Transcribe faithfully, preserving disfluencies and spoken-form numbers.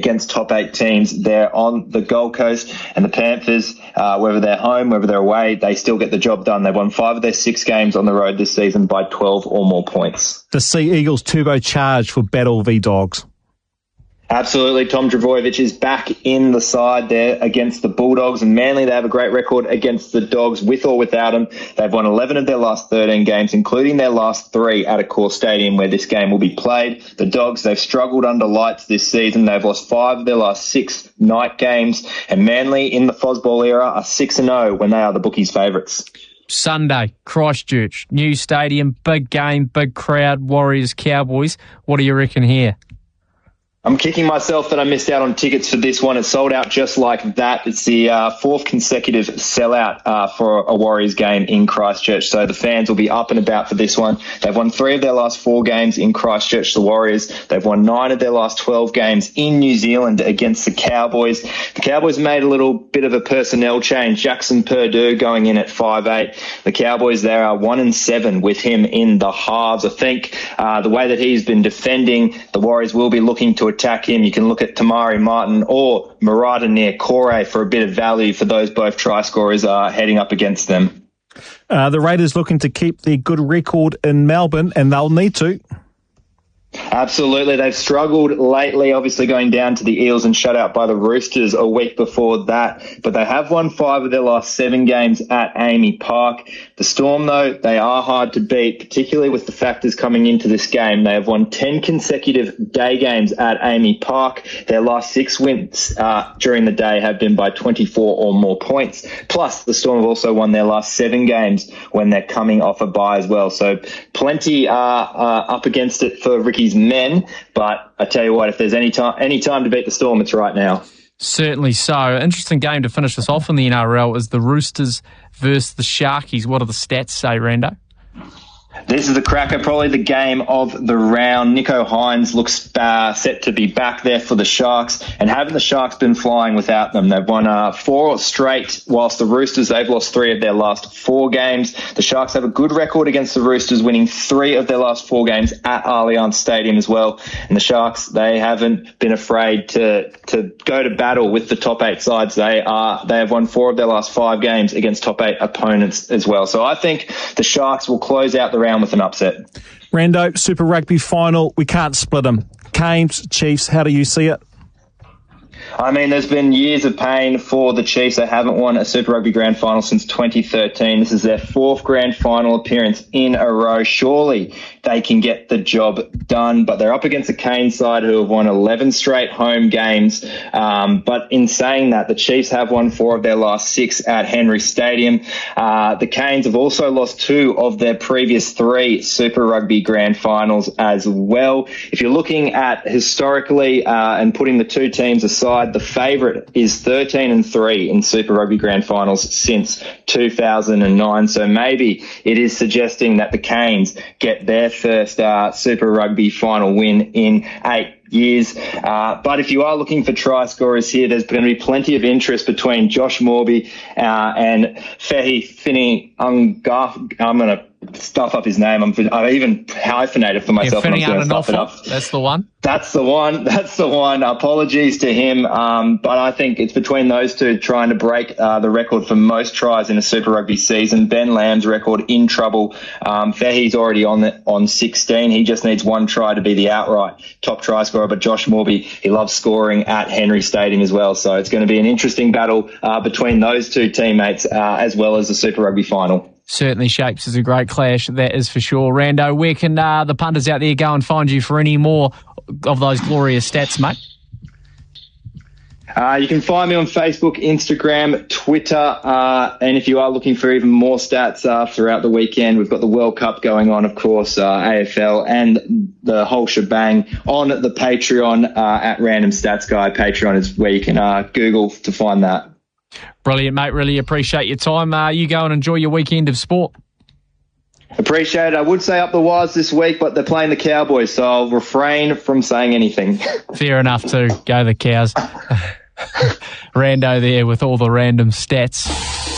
against top eight teams there on the Gold Coast. And the Panthers, uh, whether they're home, whether they're away, they still get the job done. They've won five of their six games on the road this season by twelve or more points. The Sea Eagles turbocharged for Battle v Dogs. Absolutely. Tom Trbojevic is back in the side there against the Bulldogs, and Manly, they have a great record against the Dogs with or without him. They've won eleven of their last thirteen games, including their last three at Accor Stadium where this game will be played. The Dogs, they've struggled under lights this season. They've lost five of their last six night games, and Manly in the Fosball era are six and oh when they are the bookies' favourites. Sunday, Christchurch, new stadium, big game, big crowd, Warriors, Cowboys. What do you reckon here? I'm kicking myself that I missed out on tickets for this one. It sold out just like that. It's the uh, fourth consecutive sellout uh, for a Warriors game in Christchurch. So the fans will be up and about for this one. They've won three of their last four games in Christchurch, the Warriors. They've won nine of their last twelve games in New Zealand against the Cowboys. The Cowboys made a little bit of a personnel change. Jackson Purdue going in at five eight. The Cowboys, they are one and seven with him in the halves. I think uh, the way that he's been defending, the Warriors will be looking to attack him. You can look at Tamari Martin or Murata near Corey for a bit of value for those both try scorers are heading up against them. Uh, the Raiders looking to keep their good record in Melbourne, and they'll need to. Absolutely. They've struggled lately, obviously going down to the Eels and shut out by the Roosters a week before that. But they have won five of their last seven games at Amy Park. The Storm, though, they are hard to beat, particularly with the factors coming into this game. They have won ten consecutive day games at Amy Park. Their last six wins uh, during the day have been by twenty-four or more points. Plus, the Storm have also won their last seven games when they're coming off a bye as well. So plenty uh, uh, up against it for Ricky's men, but I tell you what, if there's any time any time to beat the Storm, it's right now. Certainly so. Interesting game to finish this off in the N R L is the Roosters versus the Sharkies. What do the stats say, Rando? This is a cracker, probably the game of the round. Nico Hines looks uh, set to be back there for the Sharks, and haven't the Sharks been flying without them? They've won uh, four straight, whilst the Roosters, they've lost three of their last four games. The Sharks have a good record against the Roosters, winning three of their last four games at Allianz Stadium as well. And the Sharks, they haven't been afraid to to go to battle with the top eight sides. They are they have won four of their last five games against top eight opponents as well. So I think the Sharks will close out the round with an upset. Rando, Super Rugby final, we can't split them. Canes, Chiefs, how do you see it? I mean, there's been years of pain for the Chiefs. They haven't won a Super Rugby Grand Final since twenty thirteen. This is their fourth Grand Final appearance in a row. Surely they can get the job done, but they're up against the Canes side who have won eleven straight home games. Um, but in saying that, the Chiefs have won four of their last six at Henry Stadium. Uh, the Canes have also lost two of their previous three Super Rugby Grand Finals as well. If you're looking at historically uh, and putting the two teams aside, the favourite is thirteen and three in Super Rugby Grand Finals since two thousand nine. So maybe it is suggesting that the Canes get their first uh, Super Rugby final win in eight years. Uh, but if you are looking for try scorers here, there's going to be plenty of interest between Josh Morby uh, and Fehi Finney Ungaf. I'm going to stuff up his name. I'm, I even hyphenated for myself. Yeah, and I'm going to stuff it up. That's the one. That's the one. That's the one. Apologies to him. Um, but I think it's between those two trying to break uh, the record for most tries in a Super Rugby season. Ben Lamb's record in trouble. Um, Fehi's already on the, on sixteen. He just needs one try to be the outright top try scorer. But Josh Morby, he loves scoring at Henry Stadium as well. So it's going to be an interesting battle uh, between those two teammates uh, as well as the Super Rugby final. Certainly shapes as a great clash, that is for sure. Rando, where can uh, the punters out there go and find you for any more of those glorious stats, mate? Uh, you can find me on Facebook, Instagram, Twitter, uh, and if you are looking for even more stats uh, throughout the weekend, we've got the World Cup going on, of course, uh, A F L, and the whole shebang on the Patreon uh, at Random Stats Guy. Patreon is where you can uh, Google to find that. Brilliant, mate. Really appreciate your time. Uh, you go and enjoy your weekend of sport. Appreciate it. I would say up the wires this week, but they're playing the Cowboys, so I'll refrain from saying anything. Fair enough too. Go the Cows. Rando there with all the random stats.